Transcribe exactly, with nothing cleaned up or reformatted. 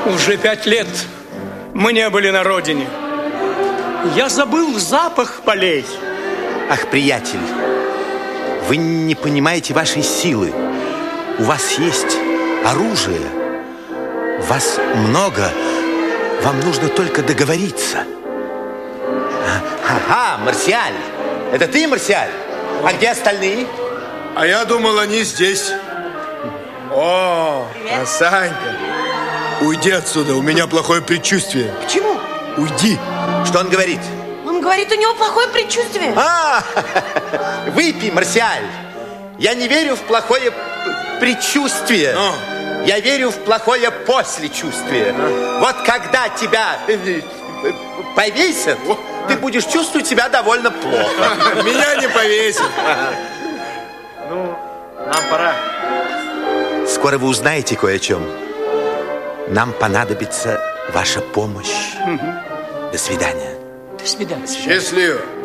Уже пять лет мы не были на родине. Я забыл запах полей. Ах, приятель, вы не понимаете вашей силы. У вас есть оружие. Вас много. Вам нужно только договориться. Ага, Марсиаль. Это ты, Марсиаль? А где остальные? А я думал, они здесь. О, а Санька, уйди отсюда, у меня плохое предчувствие. Почему? Уйди. Что он говорит? Он говорит, у него плохое предчувствие. А, выпей, Марсиаль. Я не верю в плохое предчувствие. Но. Я верю в плохое послечувствие. А. Вот когда тебя повесят, ты будешь чувствовать себя довольно плохо. Меня не повесят. Ну, нам пора. Скоро вы узнаете кое о чем. Нам понадобится ваша помощь. До свидания. До свидания. Счастливо.